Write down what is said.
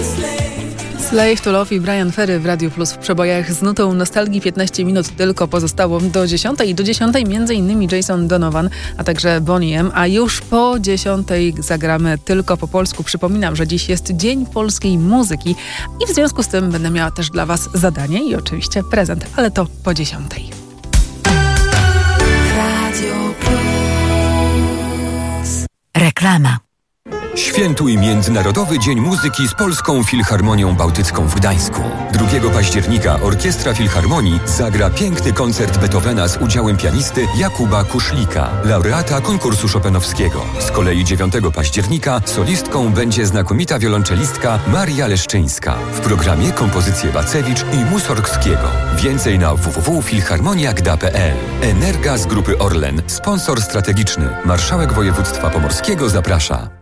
Slave to Love i Bryan Ferry w Radiu Plus w przebojach z nutą nostalgii. 15 minut tylko pozostało do 10. I do 10 m.in. Jason Donovan, a także Boney M. A już po 10 zagramy tylko po polsku. Przypominam, że dziś jest Dzień Polskiej Muzyki i w związku z tym będę miała też dla Was zadanie i oczywiście prezent, ale to po 10. Radio Plus. Reklama. Świętuj Międzynarodowy Dzień Muzyki z Polską Filharmonią Bałtycką w Gdańsku. 2 października Orkiestra Filharmonii zagra piękny koncert Beethovena z udziałem pianisty Jakuba Kuszlika, laureata konkursu chopinowskiego. Z kolei 9 października solistką będzie znakomita wiolonczelistka Maria Leszczyńska. W programie kompozycje Bacewicz i Mussorgskiego. Więcej na www.filharmoniagda.pl. Energa z Grupy Orlen, sponsor strategiczny. Marszałek Województwa Pomorskiego zaprasza.